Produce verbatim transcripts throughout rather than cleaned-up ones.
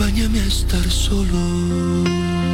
acompáñame a estar solo.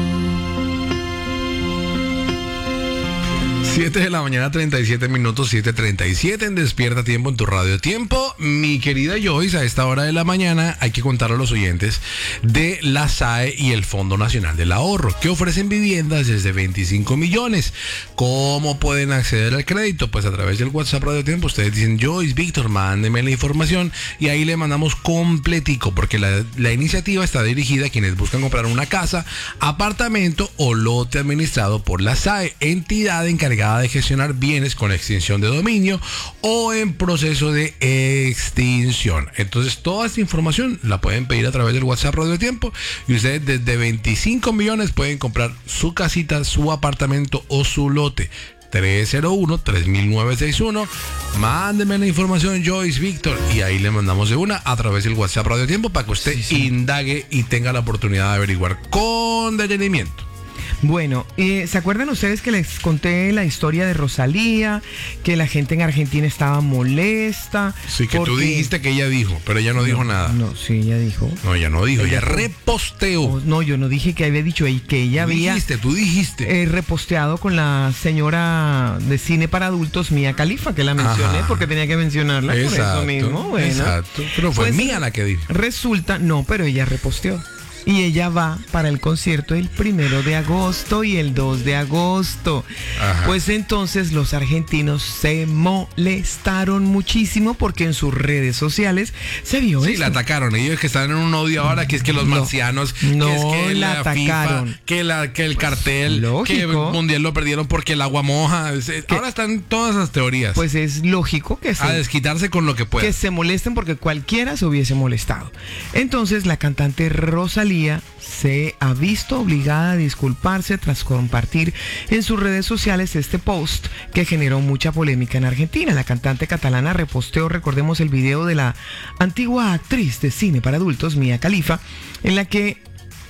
siete de la mañana, treinta y siete minutos, siete treinta y siete en Despierta Tiempo en tu Radio Tiempo. Mi querida Joyce, a esta hora de la mañana hay que contar a los oyentes de la S A E y el Fondo Nacional del Ahorro, que ofrecen viviendas desde veinticinco millones. ¿Cómo pueden acceder al crédito? Pues a través del WhatsApp Radio Tiempo. Ustedes dicen, Joyce, Víctor, mándeme la información y ahí le mandamos completico, porque la, la iniciativa está dirigida a quienes buscan comprar una casa, apartamento o lote administrado por la S A E, entidad encargada de gestionar bienes con extinción de dominio o en proceso de extinción. Entonces toda esta información la pueden pedir a través del WhatsApp Radio Tiempo y ustedes desde veinticinco millones pueden comprar su casita, su apartamento o su lote. tres cero uno, tres mil novecientos sesenta y uno. Mándeme la información, Joyce, Víctor, y ahí le mandamos de una a través del WhatsApp Radio Tiempo para que usted sí, sí. indague y tenga la oportunidad de averiguar con detenimiento. Bueno, eh, ¿se acuerdan ustedes que les conté la historia de Rosalía? Que la gente en Argentina estaba molesta. Sí, que porque... tú dijiste que ella dijo, pero ella no, no dijo nada. No, sí, ella dijo. No, ella no dijo, ella, ella reposteó. Oh, no, yo no dije que había dicho y que ella tú había... Dijiste, tú dijiste. Eh, reposteado con la señora de cine para adultos, Mia Khalifa, que la mencioné. Ajá. Porque tenía que mencionarla. Exacto, por eso mismo. Bueno, exacto, pero fue pues, Mia la que dijo. Resulta, no, pero ella reposteó. Y ella va para el concierto el primero de agosto y el dos de agosto. Ajá. Pues entonces los argentinos se molestaron muchísimo porque en sus redes sociales se vio sí, esto. la atacaron. Ellos que están en un odio ahora, que es que los no, marcianos, no que es que la, la atacaron. FIFA, que, la, que el pues, cartel, lógico. que el mundial lo perdieron porque el agua moja. ¿Qué? Ahora están todas las teorías. Pues es lógico que se, a desquitarse con lo que puedan. Que se molesten porque cualquiera se hubiese molestado. Entonces la cantante Rosalía se ha visto obligada a disculparse tras compartir en sus redes sociales este post que generó mucha polémica en Argentina. La cantante catalana reposteó, recordemos, el video de la antigua actriz de cine para adultos, Mia Khalifa, en la que,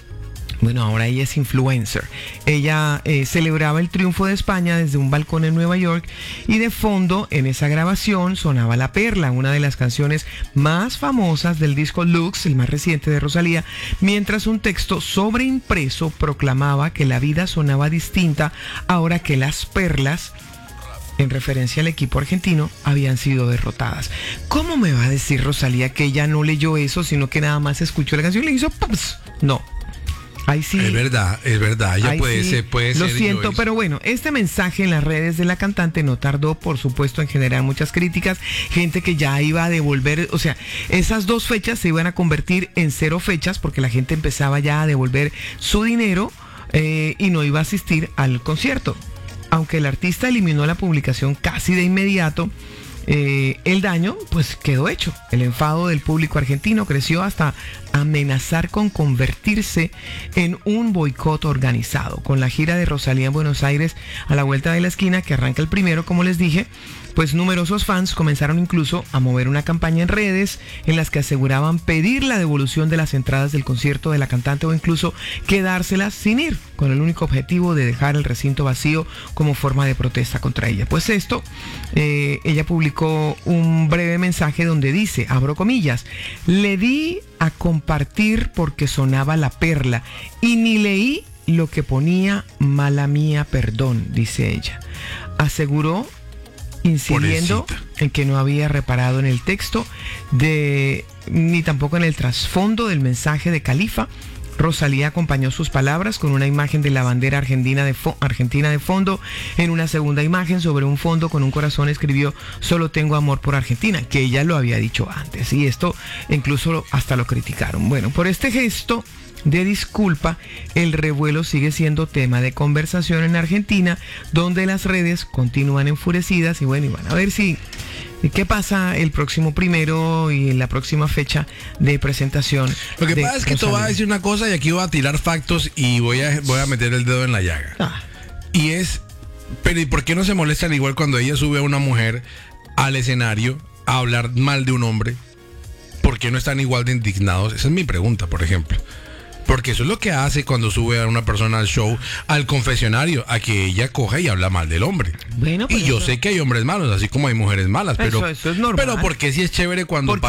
bueno, ahora ella es influencer. Ella eh, celebraba el triunfo de España desde un balcón en Nueva York y de fondo en esa grabación sonaba La Perla, una de las canciones más famosas del disco Lux, el más reciente de Rosalía, mientras un texto sobreimpreso proclamaba que la vida sonaba distinta ahora que las perlas, en referencia al equipo argentino, habían sido derrotadas. ¿Cómo me va a decir Rosalía que ella no leyó eso, sino que nada más escuchó la canción y le hizo ¡pups! No. Ahí sí. Es verdad, es verdad, ya puede sí, ser, puede lo ser. Lo siento, pero bueno, este mensaje en las redes de la cantante no tardó, por supuesto, en generar muchas críticas. Gente que ya iba a devolver, o sea, esas dos fechas se iban a convertir en cero fechas porque la gente empezaba ya a devolver su dinero eh, y no iba a asistir al concierto. Aunque el artista eliminó la publicación casi de inmediato, Eh, el daño pues quedó hecho. El enfado del público argentino creció hasta amenazar con convertirse en un boicot organizado. Con la gira de Rosalía en Buenos Aires a la vuelta de la esquina, que arranca el primero, como les dije, pues numerosos fans comenzaron incluso a mover una campaña en redes en las que aseguraban pedir la devolución de las entradas del concierto de la cantante o incluso quedárselas sin ir, con el único objetivo de dejar el recinto vacío como forma de protesta contra ella. Pues esto, eh, ella publicó un breve mensaje donde dice, abro comillas, le di a compartir porque sonaba La Perla y ni leí lo que ponía, mala mía, perdón, dice ella. Aseguró, incidiendo Pobrecita. en que no había reparado en el texto de ni tampoco en el trasfondo del mensaje de Khalifa. Rosalía acompañó sus palabras con una imagen de la bandera argentina de, fo- argentina de fondo. En una segunda imagen, sobre un fondo con un corazón, escribió solo tengo amor por Argentina, que ella lo había dicho antes, y esto incluso hasta lo criticaron. Bueno, por este gesto de disculpa, el revuelo sigue siendo tema de conversación en Argentina, donde las redes continúan enfurecidas y bueno, y van a ver si qué pasa el próximo primero y en la próxima fecha de presentación. Lo que pasa es que te voy a decir una cosa y aquí voy a tirar factos y voy a, voy a meter el dedo en la llaga. Ah. Y es, pero ¿y por qué no se molestan igual cuando ella sube a una mujer al escenario a hablar mal de un hombre? ¿Por qué no están igual de indignados? Esa es mi pregunta, por ejemplo. Porque eso es lo que hace cuando sube a una persona al show, al confesionario, a que ella coja y habla mal del hombre. Bueno, y yo eso... sé que hay hombres malos, así como hay mujeres malas, pero, eso, eso es normal. pero porque sí es chévere cuando... Porque